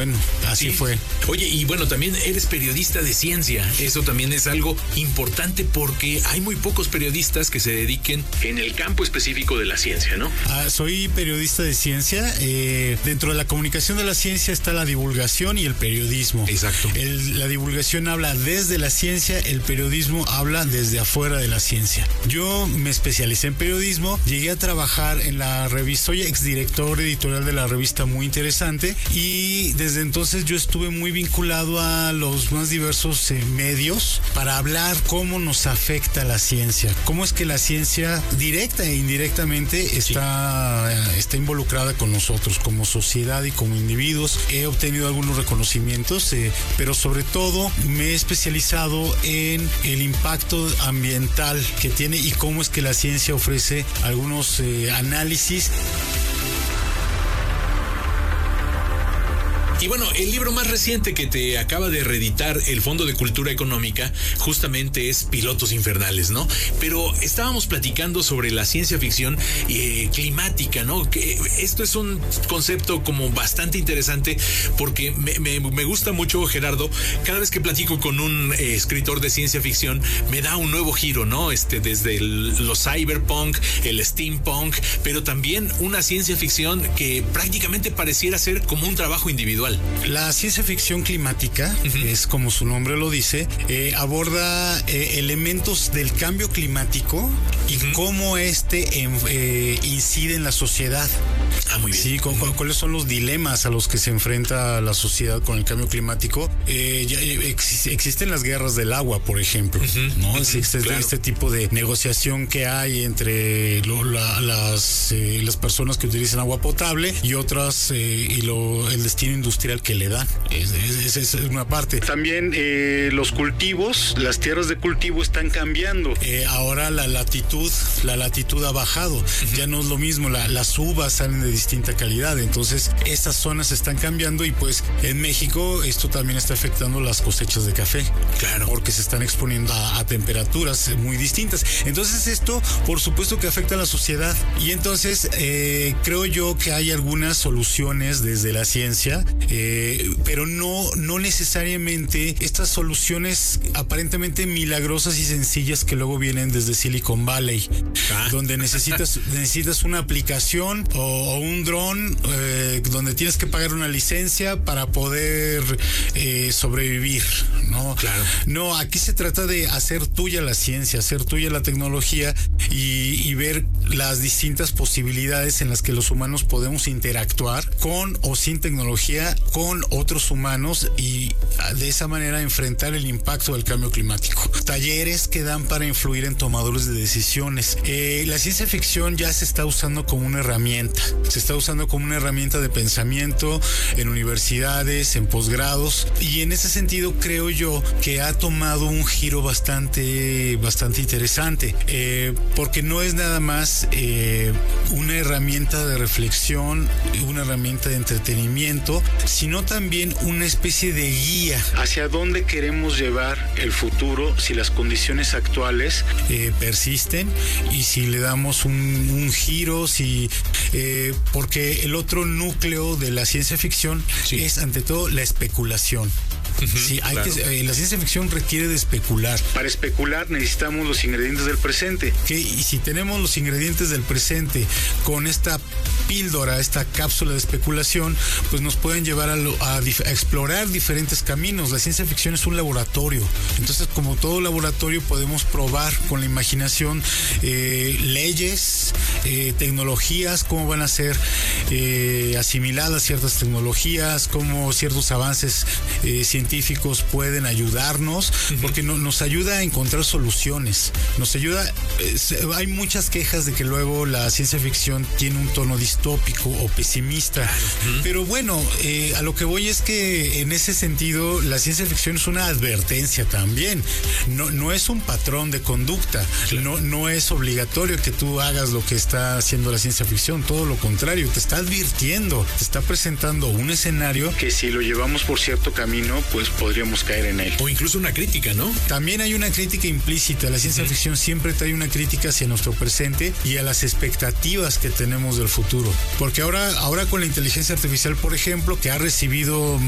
bueno, así fue. Oye, y bueno, también eres periodista de ciencia. Eso también es algo importante porque hay muy pocos periodistas que se dediquen en el campo específico de la ciencia, ¿no? Soy periodista de ciencia. Dentro de la comunicación de la ciencia está la divulgación y el periodismo. Exacto. La divulgación habla desde la ciencia, el periodismo habla desde afuera de la ciencia. Yo me especialicé en periodismo, llegué a trabajar en la revista, soy exdirector editorial de la revista Muy Interesante, y desde entonces yo estuve muy vinculado a los más diversos medios para hablar cómo nos afecta la ciencia, cómo es que la ciencia directa e indirectamente está involucrada con nosotros como sociedad y como individuos. He obtenido algunos reconocimientos, pero sobre todo me he especializado en el impacto ambiental que tiene y cómo es que la ciencia ofrece algunos análisis. Y bueno, el libro más reciente que te acaba de reeditar el Fondo de Cultura Económica justamente es Pilotos Infernales, ¿no? Pero estábamos platicando sobre la ciencia ficción climática, ¿no? Que esto es un concepto como bastante interesante porque me gusta mucho, Gerardo. Cada vez que platico con un escritor de ciencia ficción me da un nuevo giro, ¿no? Desde los cyberpunk, el steampunk, pero también una ciencia ficción que prácticamente pareciera ser como un trabajo individual. La ciencia ficción climática, es como su nombre lo dice, aborda elementos del cambio climático y cómo incide en la sociedad. Ah, muy bien. Sí, ¿cuáles son los dilemas a los que se enfrenta la sociedad con el cambio climático? Existen las guerras del agua, por ejemplo, ¿no? Existe este tipo de negociación que hay entre las personas que utilizan agua potable y otras, el destino industrial que le dan. Esa es una parte. También los cultivos, las tierras de cultivo están cambiando. Ahora la latitud ha bajado. Ya no es lo mismo, las uvas salen de distinta calidad, entonces estas zonas están cambiando y pues en México esto también está afectando las cosechas de café. Claro. Porque se están exponiendo a temperaturas muy distintas. Entonces esto, por supuesto que afecta a la sociedad y entonces creo yo que hay algunas soluciones desde la ciencia, pero no necesariamente estas soluciones aparentemente milagrosas y sencillas que luego vienen desde Silicon Valley, donde necesitas una aplicación o un dron donde tienes que pagar una licencia para poder sobrevivir, ¿no? Claro. No, aquí se trata de hacer tuya la ciencia, hacer tuya la tecnología y ver las distintas posibilidades en las que los humanos podemos interactuar con o sin tecnología, con otros humanos y de esa manera enfrentar el impacto del cambio climático. Talleres que dan para influir en tomadores de decisiones. La ciencia ficción ya se está usando como una herramienta. Se está usando como una herramienta de pensamiento en universidades, en posgrados, y en ese sentido creo yo que ha tomado un giro bastante interesante, porque no es nada más una herramienta de reflexión, una herramienta de entretenimiento, sino también una especie de guía hacia dónde queremos llevar el futuro si las condiciones actuales persisten y si le damos un giro, porque el otro núcleo de la ciencia ficción es ante todo la especulación. Sí, la ciencia ficción requiere de especular. Para especular necesitamos los ingredientes del presente. Y si tenemos los ingredientes del presente con esta píldora, esta cápsula de especulación, pues nos pueden llevar a explorar diferentes caminos. La ciencia ficción es un laboratorio. Entonces, como todo laboratorio, podemos probar con la imaginación leyes, tecnologías, cómo van a ser asimiladas ciertas tecnologías, cómo ciertos avances científicos pueden ayudarnos, porque nos ayuda a encontrar soluciones. Nos ayuda. Hay muchas quejas de que luego la ciencia ficción tiene un tono distópico o pesimista, pero bueno, a lo que voy es que en ese sentido la ciencia ficción es una advertencia también. No es un patrón de conducta, no es obligatorio que tú hagas lo que está haciendo la ciencia ficción, todo lo contrario, te está advirtiendo, te está presentando un escenario que si lo llevamos por cierto camino, pues podríamos caer en él. O incluso una crítica, ¿no? También hay una crítica implícita. La ciencia ficción siempre trae una crítica hacia nuestro presente y a las expectativas que tenemos del futuro. Porque ahora con la inteligencia artificial, por ejemplo, que ha recibido